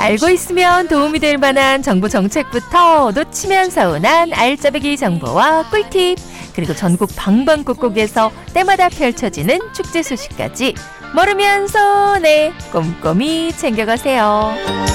알고 있으면 도움이 될 만한 정부 정책부터 놓치면 서운한 알짜배기 정보와 꿀팁, 그리고 전국 방방곡곡에서 때마다 펼쳐지는 축제 소식까지 모르면 손에 꼼꼼히 챙겨가세요.